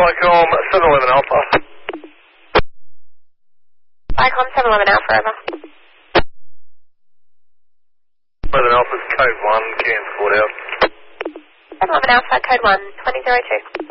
Vicom 711 Alpha. Vicom 711 Alpha, over. 11 Alpha's code 1, Cairns called out. 711 Alpha, code 1, 2002.